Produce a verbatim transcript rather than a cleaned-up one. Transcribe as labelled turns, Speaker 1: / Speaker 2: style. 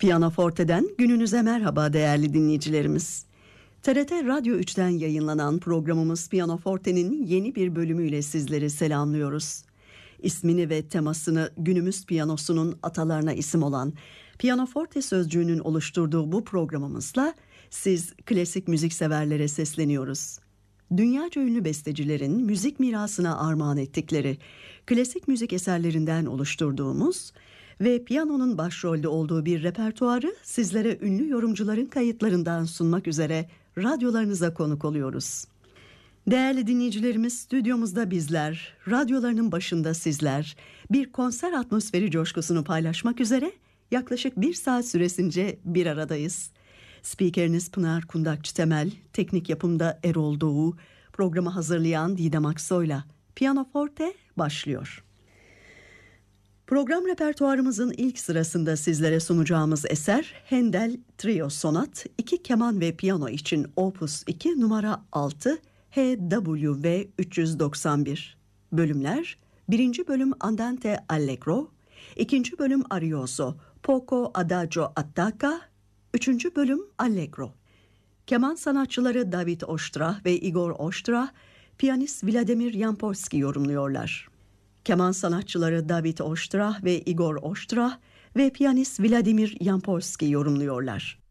Speaker 1: Piyanoforte'den gününüze merhaba değerli dinleyicilerimiz. T R T Radyo üçten yayınlanan programımız Piyanoforte'nin yeni bir bölümüyle sizleri selamlıyoruz. İsmini ve temasını günümüz piyanosunun atalarına isim olan Piyanoforte sözcüğünün oluşturduğu bu programımızla siz klasik müzik severlere sesleniyoruz. Dünyaca ünlü bestecilerin müzik mirasına armağan ettikleri klasik müzik eserlerinden oluşturduğumuz ve piyanonun başrolde olduğu bir repertuarı sizlere ünlü yorumcuların kayıtlarından sunmak üzere radyolarınıza konuk oluyoruz. Değerli dinleyicilerimiz, stüdyomuzda bizler, radyolarının başında sizler, bir konser atmosferi coşkusunu paylaşmak üzere yaklaşık bir saat süresince bir aradayız. Spikeriniz Pınar Kundakçı Temel, teknik yapımda Erol Doğu, programı hazırlayan Didem Aksoy'la Piyanoforte başlıyor. Program repertuarımızın ilk sırasında sizlere sunacağımız eser Handel Trio Sonat, iki keman ve piyano için Opus iki numara altı H W V üç yüz doksan bir. Bölümler: birinci bölüm Andante Allegro, ikinci bölüm Arioso, Poco Adagio Attacca, üçüncü bölüm Allegro. Keman sanatçıları David Ostrah ve Igor Ostrah, piyanist Vladimir Yampolski yorumluyorlar. Keman sanatçıları David Ostrah ve Igor Ostrah ve piyanist Vladimir Yampolski yorumluyorlar.